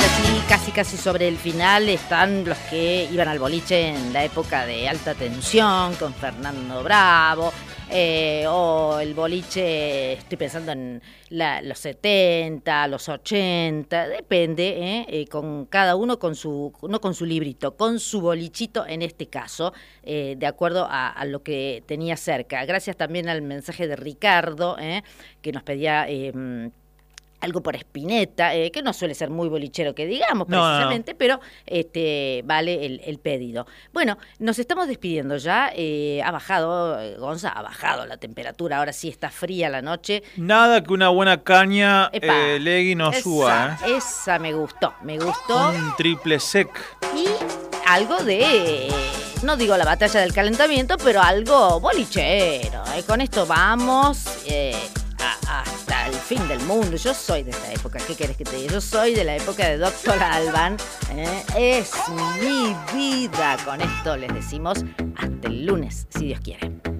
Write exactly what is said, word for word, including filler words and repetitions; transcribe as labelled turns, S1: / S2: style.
S1: ahora sí, casi casi sobre el final están los que iban al boliche en la época de alta tensión, con Fernando Bravo, eh, o el boliche, estoy pensando en la, los setenta, los ochenta, depende, ¿eh? Eh, con cada uno con su, no con su librito, con su bolichito en este caso, eh, de acuerdo a, a lo que tenía cerca. Gracias también al mensaje de Ricardo, ¿eh? que nos pedía... Eh, algo por Spinetta, eh, que no suele ser muy bolichero que digamos,
S2: No,
S1: precisamente,
S2: no, no.
S1: pero este vale el, el pedido. Bueno, nos estamos despidiendo ya, eh, ha bajado, eh, Gonza, ha bajado la temperatura, ahora sí está fría la noche.
S2: Nada que una buena caña
S1: Epa,
S2: eh, Legui no
S1: esa,
S2: suba, ¿eh?
S1: Esa me gustó, me gustó.
S2: Un triple sec.
S1: Y algo de... No digo la batalla del calentamiento, pero algo bolichero. ¿eh? Con esto vamos... Eh, hasta el fin del mundo. Yo soy de esta época, ¿qué querés que te diga? Yo soy de la época de Doctor Alban, ¿eh? Es mi vida. Con esto les decimos hasta el lunes, si Dios quiere.